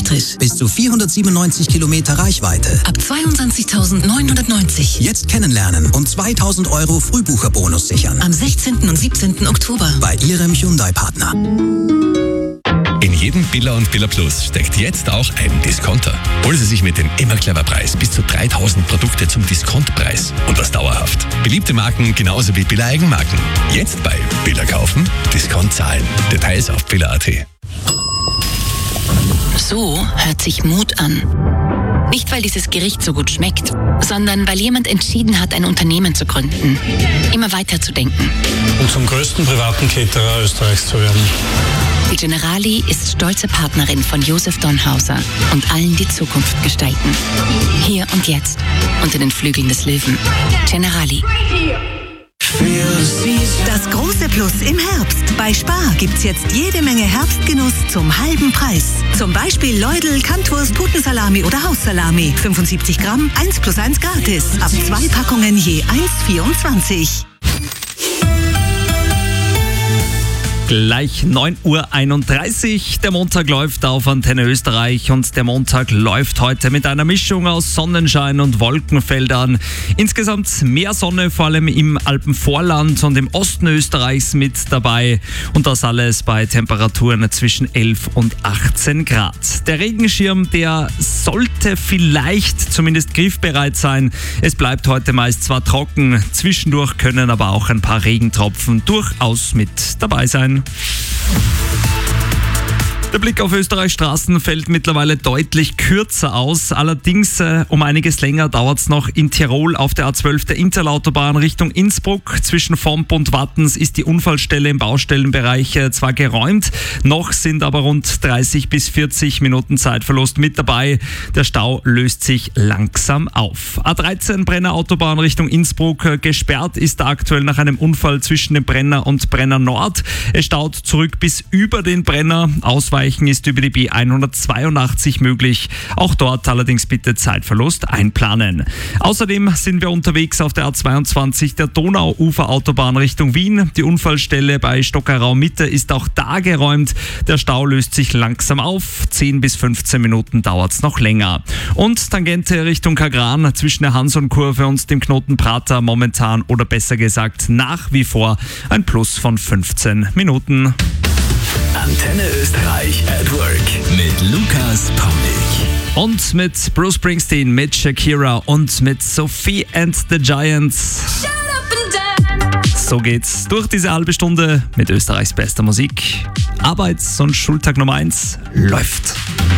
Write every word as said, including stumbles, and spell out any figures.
gratis. Bis zu vierhundertsiebenundneunzig Kilometer Reichweite. Ab zweiundzwanzigtausendneunhundertneunzig. Jetzt kennenlernen und zweitausend Euro Frühbucherbonus sichern. Am sechzehnten und siebzehnten Oktober. Bei Ihrem Hyundai-Partner. In jedem Billa und Billa Plus steckt jetzt auch ein Discounter. Holen Sie sich mit dem immer clever Preis bis zu dreitausend Produkte zum Diskontpreis. Und das dauerhaft. Beliebte Marken genauso wie Billa Eigenmarken. Jetzt bei Billa kaufen, Discount zahlen. Details auf billa punkt at. So hört sich Mut an. Nicht, weil dieses Gericht so gut schmeckt, sondern weil jemand entschieden hat, ein Unternehmen zu gründen. Immer weiter zu denken. Und zum größten privaten Caterer Österreichs zu werden. Die Generali ist stolze Partnerin von Josef Donhauser und allen, die Zukunft gestalten. Hier und jetzt, unter den Flügeln des Löwen. Generali. Das große Plus im Herbst. Bei Spar gibt's jetzt jede Menge Herbstgenuss zum halben Preis. Zum Beispiel Leudel, Kantwurst, Putensalami oder Haussalami. fünfundsiebzig Gramm, eins plus eins gratis. Ab zwei Packungen je eins Komma vierundzwanzig. Gleich neun Uhr einunddreißig. Der Montag läuft auf Antenne Österreich und der Montag läuft heute mit einer Mischung aus Sonnenschein und Wolkenfeldern. Insgesamt mehr Sonne, vor allem im Alpenvorland und im Osten Österreichs mit dabei. Und das alles bei Temperaturen zwischen elf und achtzehn Grad. Der Regenschirm, der sollte vielleicht zumindest griffbereit sein. Es bleibt heute meist zwar trocken, zwischendurch können aber auch ein paar Regentropfen durchaus mit dabei sein. Der Blick auf Österreichs Straßen fällt mittlerweile deutlich kürzer aus. Allerdings äh, um einiges länger dauert es noch in Tirol auf der A zwölf der Interlautobahn Richtung Innsbruck. Zwischen Vomp und Wattens ist die Unfallstelle im Baustellenbereich äh, zwar geräumt, noch sind aber rund dreißig bis vierzig Minuten Zeitverlust mit dabei. Der Stau löst sich langsam auf. A dreizehn Brenner Autobahn Richtung Innsbruck äh, gesperrt ist aktuell nach einem Unfall zwischen dem Brenner und Brenner Nord. Es staut zurück bis über den Brenner. Ausweichen ist über die B hundertzweiundachtzig möglich. Auch dort allerdings bitte Zeitverlust einplanen. Außerdem sind wir unterwegs auf der A zweiundzwanzig der Donauuferautobahn Richtung Wien. Die Unfallstelle bei Stockerau Mitte ist auch da geräumt. Der Stau löst sich langsam auf. zehn bis fünfzehn Minuten dauert es noch länger. Und Tangente Richtung Kagran zwischen der Hanson-Kurve und dem Knoten Prater momentan oder besser gesagt nach wie vor ein Plus von fünfzehn Minuten. Antenne Österreich at Work mit Lukas Paulig. Und mit Bruce Springsteen, mit Shakira und mit Sophie and the Giants. So geht's durch diese halbe Stunde mit Österreichs bester Musik. Arbeits- und Schultag Nummer eins läuft.